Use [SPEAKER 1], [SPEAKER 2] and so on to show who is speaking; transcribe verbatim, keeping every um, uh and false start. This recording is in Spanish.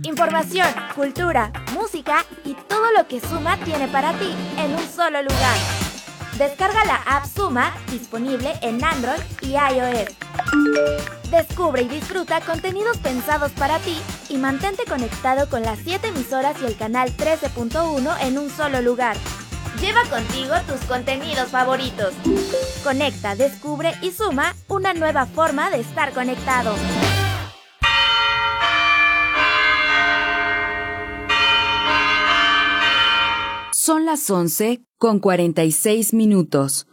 [SPEAKER 1] Información, cultura, música y todo lo que Suma tiene para ti en un solo lugar. Descarga la app Suma, disponible en Android y iOS. Descubre y disfruta contenidos pensados para ti y mantente conectado con las siete emisoras y el canal trece punto uno en un solo lugar. Lleva contigo tus contenidos favoritos. Conecta, descubre y suma una nueva forma de estar conectado.
[SPEAKER 2] Son las once con cuarenta y seis minutos.